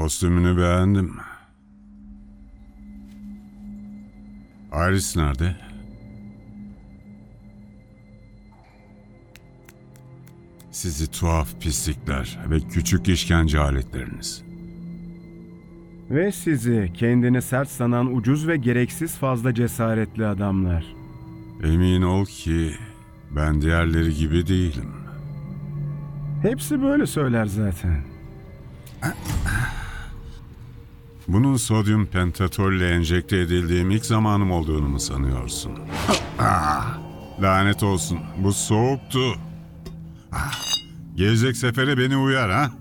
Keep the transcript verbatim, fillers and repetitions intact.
Kostümünü beğendim. Iris nerede? Sizi tuhaf pislikler ve küçük işkence aletleriniz. Ve sizi kendini sert sanan ucuz ve gereksiz fazla cesaretli adamlar. Emin ol ki ben diğerleri gibi değilim. Hepsi böyle söyler zaten. Bunun sodyum pentatolle enjekte edildiğim ilk zamanım olduğunu mu sanıyorsun? Ah, lanet olsun, bu soğuktu. Ah, gelecek sefere beni uyar ha?